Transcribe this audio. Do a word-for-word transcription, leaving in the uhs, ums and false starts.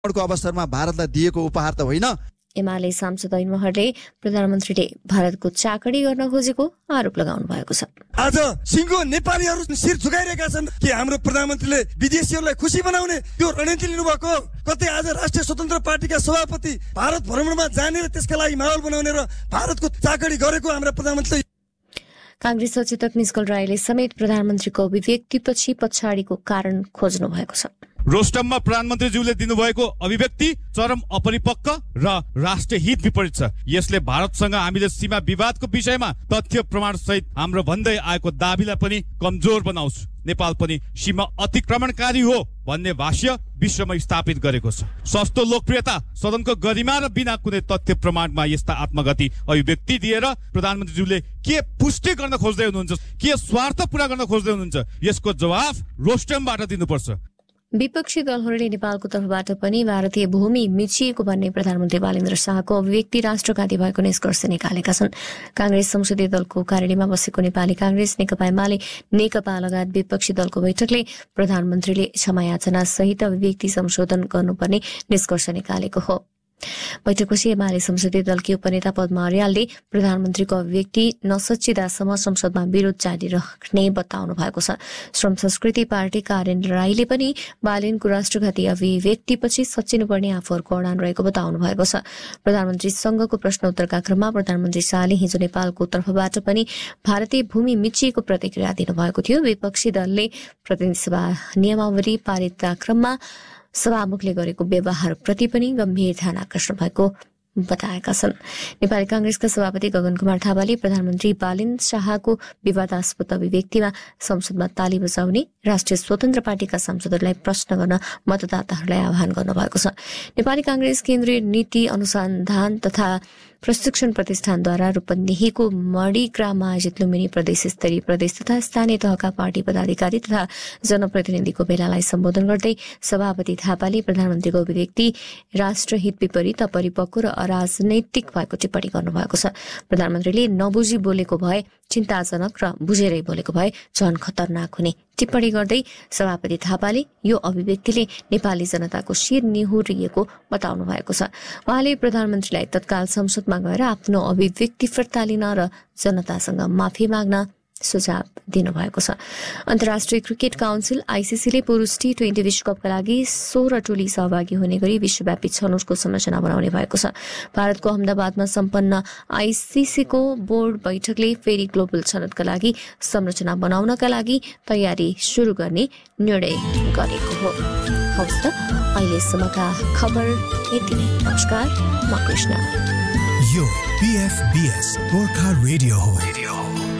को अवसरमा भारतलाई दिएको उपहार त होइन। एमाले सांसद ऐन महरले प्रधानमन्त्रीले भारतको चाकडी गर्न खोजेको आरोप लगाउनु भएको छ। आज सिङ्गो नेपालीहरू शिर झुकाइरहेका छन् कि हाम्रो प्रधानमन्त्रीले विदेशीहरूलाई खुसी बनाउने त्यो रणनीति लिनुभएको। कतै आज राष्ट्रिय स्वतन्त्र पार्टीका सभापति भारत भ्रमणमा जाने र त्यसका लागि माहौल बनाउने र भारतको चाकडी गरेको हाम्रो प्रधानमन्त्रीले। कांग्रेस सचेतक निस्कल राईले समेत प्रधानमन्त्रीको अभिव्यक्तिपछि पछाडिको कारण खोज्नु भएको छ। रोस्टममा प्रधानमन्त्रीज्यूले दिनुभएको अभिव्यक्ति चरम अपरिपक्व र राष्ट्रिय हित विपरीत छ। यसले भारतसँग हामीले सीमा विवादको विषयमा तथ्य प्रमाण सहित हाम्रो भन्दै आएको दाबीलाई पनि कमजोर बनाउँछ। नेपाल पनि सीमा अतिक्रमणकारी हो भन्ने भाष्य विश्वमा स्थापित गरेको छ। सस्तो लोकप्रियता, सदनको गरिमा र बिना कुनै तथ्य प्रमाणमा यस्ता आत्मघाती अभिव्यक्ति दिएर प्रधानमन्त्रीज्यूले के पुष्टि गर्न खोज्दै हुनुहुन्छ, के स्वार्थ पूरा गर्न खोज्दै हुनुहुन्छ, यसको जवाफ रोस्टमबाट दिनुपर्छ। विपक्षी दलहरूले नेपालको तर्फबाट पनि भारतीय भूमि मिचिएको भन्ने प्रधानमन्त्री बालेन्द्र शाहको अभिव्यक्ति राष्ट्रघाती भएको निष्कर्ष निकालेका छन्। कांग्रेस संसदीय दलको कार्यालयमा बसेको नेपाली कांग्रेस, नेकपा एमाले, नेकपा लगायत विपक्षी दलको बैठकले प्रधानमन्त्रीले क्षमायाचना सहित अभिव्यक्ति संशोधन गर्नुपर्ने निष्कर्ष निकालेको हो। बैठकपछि एमाले संसदीय दलकी उपनेता पद्मा अर्यालले प्रधानमन्त्रीको अभिव्यक्ति नसच्चिदासम्म संसदमा विरोध जारी राख्ने बताउनु भएको छ। श्रम संस्कृति पार्टी कार्यान्वयन राईले पनि बालेनको राष्ट्रघाती अभिव्यक्तिपछि सच्चिनुपर्ने आफूहरूको अडान रहेको बताउनु भएको छ। प्रधानमन्त्रीसँगको प्रश्नोत्तरका क्रममा प्रधानमन्त्री शाहले हिजो नेपालको तर्फबाट पनि भारतीय भूमि मिचिएको प्रतिक्रिया दिनुभएको थियो। विपक्षी दलले प्रतिनिधि सभा नियमावली पारितका क्रममा सभामुखले गरेको व्यवहारप्रति पनि गम्भीर ध्यान आकर्षण भएको बताएका छन्। नेपाली कांग्रेसका सभापति गगन कुमार थापाले प्रधानमन्त्री बालेन्द्र शाहको विवादास्पद अभिव्यक्तिमा संसदमा ताली बजाउने राष्ट्रिय स्वतन्त्र पार्टीका सांसदहरूलाई प्रश्न गर्न मतदाताहरूलाई आह्वान गर्नुभएको छ। नेपाली कांग्रेस केन्द्रीय नीति अनुसन्धान तथा प्रशिक्षण प्रतिष्ठानद्वारा रूपन्देहीको मणिग्राममा आयोजित लुम्बिनी प्रदेश स्तरीय प्रदेश तथा स्थानीय तहका पार्टी पदाधिकारी तथा जनप्रतिनिधिको भेलालाई सम्बोधन गर्दै सभापति थापाले प्रधानमन्त्रीको अभिव्यक्ति राष्ट्रहित विपरीत अपरिपक्व र अराजनैतिक भएको टिप्पणी गर्नुभएको छ। प्रधानमन्त्रीले नबुझी बोलेको भए चिन्ताजनक र बुझेरै बोलेको भए झन खतरनाक हुने टिप्पणी गर्दै सभापति थापाले यो अभिव्यक्तिले नेपाली जनताको शिर निहुरिएको बताउनु भएको छ। उहाँले प्रधानमन्त्रीलाई तत्काल संसदमा गएर आफ्नो अभिव्यक्ति फिर्ता लिन र जनतासँग माफी माग्न सुझाव दिनुभएको छ। अन्तर्राष्ट्रिय क्रिकेट काउन्सिल आईसीसीले पुरुष टी ट्वेन्टी विश्वकपका लागि सोह्र टोली सहभागी हुने गरी विश्वव्यापी छनौटको संरचना बनाउने भएको छ। भारतको अहमदाबादमा सम्पन्न आईसीसीको बोर्ड बैठकले फेरि ग्लोबल छनौटका लागि संरचना बनाउनका लागि तयारी सुरु गर्ने निर्णय गरेको हो। हवस् त अहिलेसम्मका खबर यति नै। नमस्कार, म कृष्ण। यो पीएफबीएस गोर्खा रेडियो हो।